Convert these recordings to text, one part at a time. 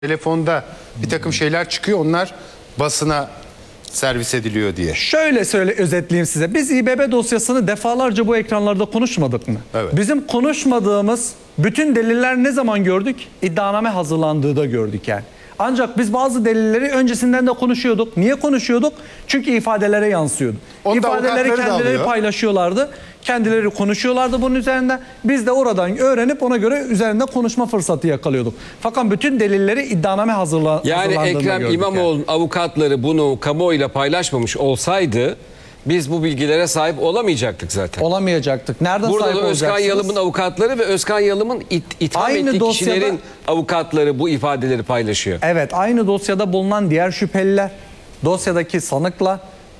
Telefonda bir takım şeyler çıkıyor, onlar basına servis ediliyor diye. Şöyle özetleyeyim size. Biz İBB dosyasını defalarca bu ekranlarda konuşmadık mı? Evet. Bizim konuşmadığımız bütün deliller ne zaman gördük? İddianame hazırlandığı da gördük yani. Ancak biz bazı delilleri öncesinden de konuşuyorduk. Niye konuşuyorduk? Çünkü ifadelere yansıyordu. İfadeleri kendileri paylaşıyorlardı. Kendileri konuşuyorlardı bunun üzerinde. Biz de oradan öğrenip ona göre üzerinde konuşma fırsatı yakalıyorduk. Fakat bütün delilleri iddianame hazırlandığında Yani Ekrem İmamoğlu'nun avukatları bunu kamuoyuyla paylaşmamış olsaydı biz bu bilgilere sahip olamayacaktık zaten. Olamayacaktık. Nereden Burada sahip da Özkan olacaksınız? Yalım'ın avukatları ve Özkan Yalım'ın itham Aynı ettiği dosyada- kişilerin avukatları bu ifadeleri paylaşıyor. Evet, aynı dosyada bulunan diğer şüpheliler, dosyadaki sanıkla,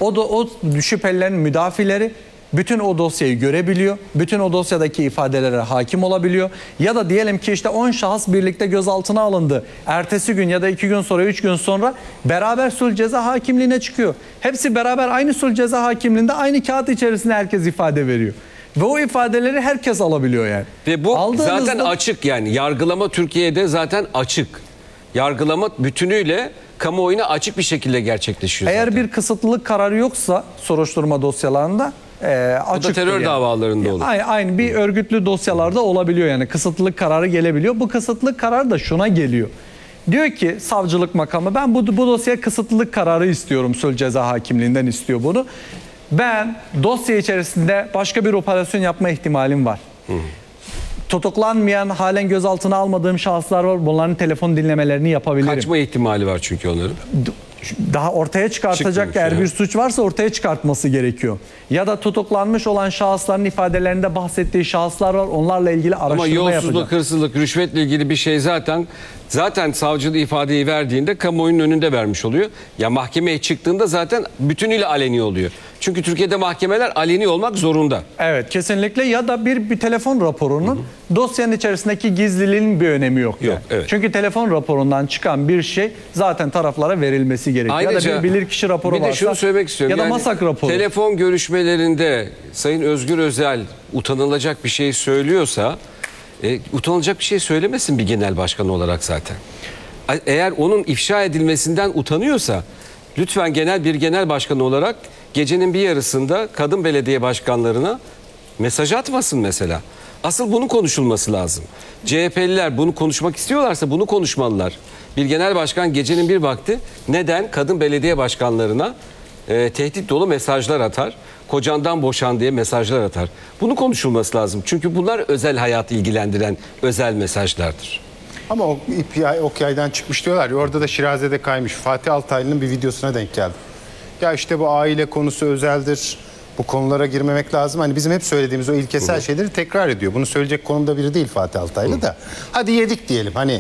o şüphelilerin müdafileri bütün o dosyayı görebiliyor. Bütün o dosyadaki ifadelere hakim olabiliyor. Ya da diyelim ki işte 10 şahıs birlikte gözaltına alındı. Ertesi gün ya da 2 gün sonra, 3 gün sonra beraber sulh ceza hakimliğine çıkıyor. Hepsi beraber aynı sulh ceza hakimliğinde aynı kağıt içerisinde herkes ifade veriyor. Ve o ifadeleri herkes alabiliyor yani. Ve bu Aldığınızda... zaten açık yani. Yargılama Türkiye'de zaten açık. Yargılama bütünüyle kamuoyuna açık bir şekilde gerçekleşiyor Eğer zaten. bir kısıtlılık kararı yoksa soruşturma dosyalarında Bu da terör davalarında olur. Aynı bir örgütlü dosyalarda olabiliyor yani kısıtlılık kararı gelebiliyor. Bu kısıtlılık kararı da şuna geliyor. Diyor ki savcılık makamı ben bu dosyaya kısıtlılık kararı istiyorum. Sulh ceza hakimliğinden istiyor bunu. Ben dosya içerisinde başka bir operasyon yapma ihtimalim var. Tutuklanmayan, halen gözaltına almadığım şahıslar var. Bunların telefon dinlemelerini yapabilirim. Kaçma ihtimali var çünkü onların. Daha ortaya çıkartacak Çıkmamış eğer yani. bir suç varsa ortaya çıkartması gerekiyor. Ya da tutuklanmış olan şahısların ifadelerinde bahsettiği şahıslar var. Onlarla ilgili araştırma Ama yapacak. yolsuzluk, hırsızlık, rüşvetle ilgili bir şey zaten savcı ifadeyi verdiğinde kamuoyunun önünde vermiş oluyor. Ya mahkemeye çıktığında zaten bütünüyle aleni oluyor. Çünkü Türkiye'de mahkemeler aleni olmak zorunda. Evet, kesinlikle. Ya da bir telefon raporunun dosyanın içerisindeki gizliliğin bir önemi yok. Yok, yani. evet. Çünkü telefon raporundan çıkan bir şey zaten taraflara verilmesi gerekiyor. Ayrıca, ya da bir bilirkişi raporu bir de varsa şunu söylemek istiyorum. ya da Yani MASAK raporu. Telefon görüşmelerinde Sayın Özgür Özel utanılacak bir şey söylüyorsa utanılacak bir şey söylemesin bir genel başkan olarak zaten. Eğer onun ifşa edilmesinden utanıyorsa lütfen bir genel başkan olarak gecenin bir yarısında kadın belediye başkanlarına mesaj atmasın mesela. Asıl bunun konuşulması lazım. CHP'liler bunu konuşmak istiyorlarsa bunu konuşmalılar. Bir genel başkan gecenin bir vakti neden kadın belediye başkanlarına tehdit dolu mesajlar atar? Kocandan boşan diye mesajlar atar. Bunu konuşulması lazım. Çünkü bunlar özel hayatı ilgilendiren özel mesajlardır. Ama o ip ok yaydan çıkmış diyorlar ya, orada da Şiraze'de kaymış. Fatih Altaylı'nın bir videosuna denk geldim. Ya işte bu aile konusu özeldir. Bu konulara girmemek lazım. Hani bizim hep söylediğimiz o ilkesel şeyleri tekrar ediyor. Bunu söyleyecek konumda biri değil Fatih Altaylı da. Hadi yedik diyelim. Hani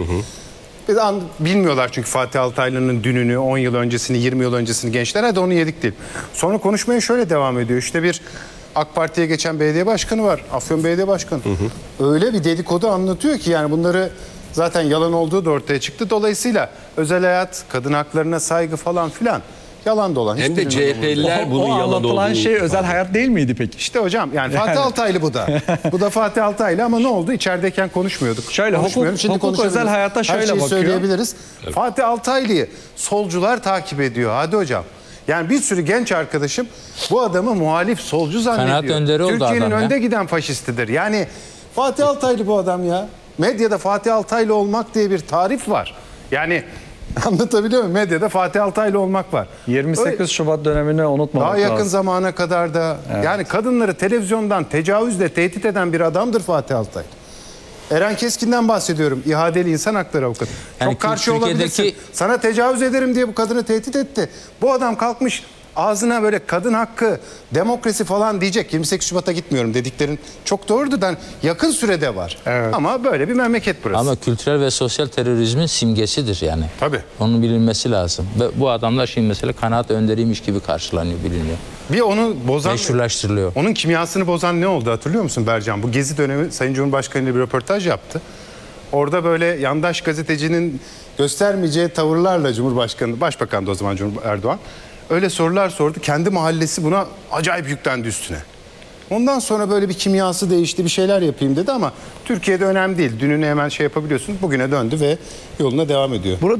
bilmiyorlar çünkü Fatih Altaylı'nın dününü, 10 yıl öncesini, 20 yıl öncesini gençler. Hadi onu yedik diyelim. Sonra konuşmaya şöyle devam ediyor. İşte bir AK Parti'ye geçen belediye başkanı var. Afyon Belediye Başkanı. Öyle bir dedikodu anlatıyor ki yani bunları zaten yalan olduğu da ortaya çıktı. Dolayısıyla özel hayat, kadın haklarına saygı falan filan yalan dolan. Hem de CHP'liler bunun o yalan olduğunu. anlatılan şey özel hayat değil miydi peki? İşte hocam yani Fatih Altaylı bu da. Bu da Fatih Altaylı ama ne oldu? İçerideyken konuşmuyorduk. Şöyle hukuk özel hayatta şöyle bakıyor. Söyleyebiliriz. Evet. Fatih Altaylı'yı solcular takip ediyor. Hadi hocam. Yani bir sürü genç arkadaşım bu adamı muhalif solcu zannediyor. Türkiye'nin önde giden faşistidir. Yani Fatih Altaylı bu adam ya. Medyada Fatih Altaylı olmak diye bir tarif var. Yani anlatabiliyor muyum? Medyada Fatih Altaylı olmak var. 28 Şubat dönemini unutmamak lazım. Daha yakın zamana kadar da yani kadınları televizyondan tecavüzle tehdit eden bir adamdır Fatih Altaylı. Eren Keskin'den bahsediyorum. İhadeli insan hakları avukatı. Yani çok karşı olabilirsin. Sana tecavüz ederim diye bu kadını tehdit etti. Bu adam kalkmış ağzına böyle kadın hakkı, demokrasi falan diyecek. 28 Şubat'a gitmiyorum dediklerin çok doğrudur. Yakın sürede var. Evet. Ama böyle bir memleket burası. Ama kültürel ve sosyal terörizmin simgesidir yani. Tabii. Onun bilinmesi lazım. Ve bu adamlar şimdi mesela kanaat önderiymiş gibi karşılanıyor, biliniyor. Bir onu bozan... Meşrulaştırılıyor. Onun kimyasını bozan ne oldu hatırlıyor musun Bercan? Bu Gezi dönemi Sayın Cumhurbaşkanı ile bir röportaj yaptı. Orada böyle yandaş gazetecinin göstermeyeceği tavırlarla Cumhurbaşkanı, Başbakan da o zaman Erdoğan öyle sorular sordu. Kendi mahallesi buna acayip yüklendi üstüne. Ondan sonra böyle bir kimyası değişti, bir şeyler yapayım dedi ama Türkiye'de önemli değil. Dününü hemen şey yapabiliyorsun. Bugüne döndü ve yoluna devam ediyor.